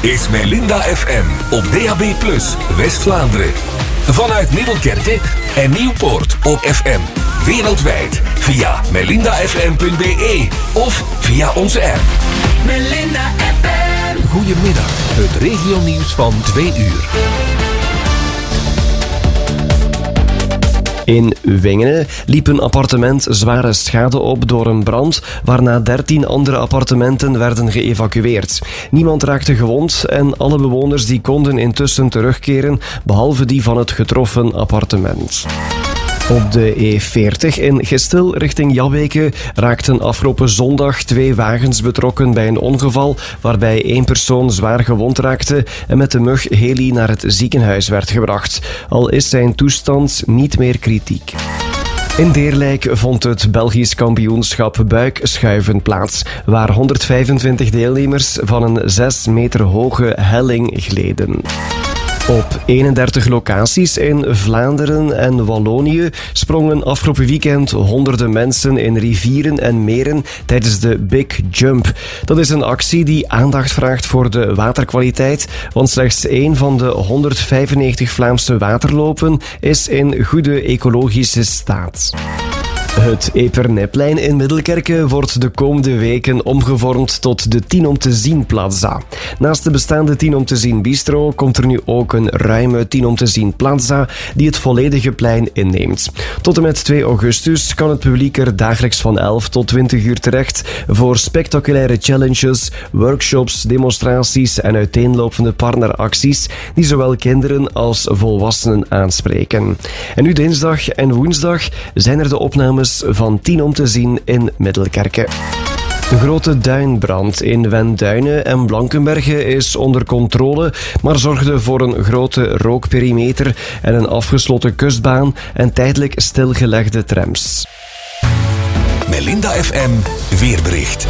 is Melinda FM op DAB+, West-Vlaanderen. Vanuit Middelkerke en Nieuwpoort op FM. Wereldwijd via melindafm.be of via onze app. Melinda FM. Goedemiddag, het regionieuws van 2 uur. In Wingenen liep een appartement zware schade op door een brand, waarna 13 andere appartementen werden geëvacueerd. Niemand raakte gewond en alle bewoners die konden intussen terugkeren, behalve die van het getroffen appartement. Op de E40 in Gestel richting Jabbeke raakten afgelopen zondag 2 wagens betrokken bij een ongeval waarbij 1 persoon zwaar gewond raakte en met de mug heli naar het ziekenhuis werd gebracht. Al is zijn toestand niet meer kritiek. In Deerlijk vond het Belgisch kampioenschap buikschuiven plaats, waar 125 deelnemers van een 6 meter hoge helling gleden. Op 31 locaties in Vlaanderen en Wallonië sprongen afgelopen weekend honderden mensen in rivieren en meren tijdens de Big Jump. Dat is een actie die aandacht vraagt voor de waterkwaliteit, want slechts 1 van de 195 Vlaamse waterlopen is in goede ecologische staat. Het Eperneplein in Middelkerke wordt de komende weken omgevormd tot de 10 om te zien plaza. Naast de bestaande 10 om te zien bistro komt er nu ook een ruime 10 om te zien plaza die het volledige plein inneemt. Tot en met 2 augustus kan het publiek er dagelijks van 11 tot 20 uur terecht voor spectaculaire challenges, workshops, demonstraties en uiteenlopende partneracties die zowel kinderen als volwassenen aanspreken. En nu dinsdag en woensdag zijn er de opnames van 10 om te zien in Middelkerke. De grote duinbrand in Wenduinen en Blankenberge is onder controle, maar zorgde voor een grote rookperimeter en een afgesloten kustbaan en tijdelijk stilgelegde trams. Melinda FM weerbericht.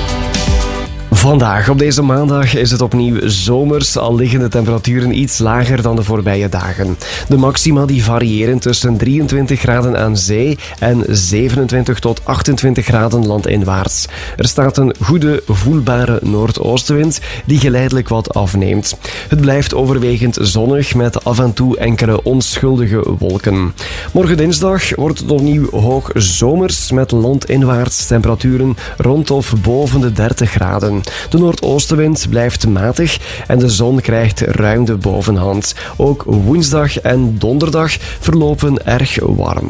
Vandaag, op deze maandag, is het opnieuw zomers, al liggen de temperaturen iets lager dan de voorbije dagen. De maxima die variëren tussen 23 graden aan zee en 27 tot 28 graden landinwaarts. Er staat een goede, voelbare noordoostenwind die geleidelijk wat afneemt. Het blijft overwegend zonnig met af en toe enkele onschuldige wolken. Morgen dinsdag wordt het opnieuw hoog zomers met landinwaarts temperaturen rond of boven de 30 graden. De noordoostenwind blijft matig en de zon krijgt ruim de bovenhand. Ook woensdag en donderdag verlopen erg warm.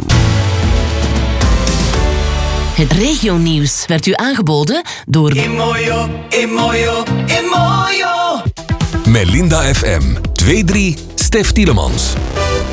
Het regionieuws werd u aangeboden door Imoyo, Imoyo, Imoyo. Melinda FM 2-3 Stef Tielemans.